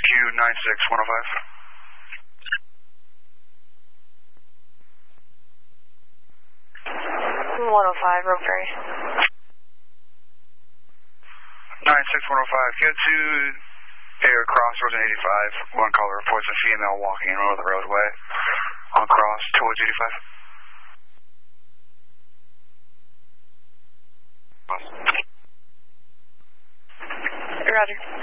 96105. 105, Rogue Ferry. 96105, go to Air Crossroads and 85. One caller reports a female walking over the roadway on cross towards 85. Roger.